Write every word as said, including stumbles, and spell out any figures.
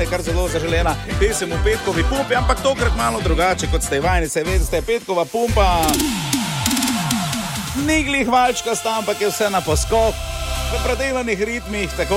je kar zelo zaželena pesem v petkovi pumpi, ampak tokrat malo drugače, kot ste vajeni, se vedete, petkova pumpa. Ni glih valčkasta, ampak je vse na poskok, v predelanih ritmih, tako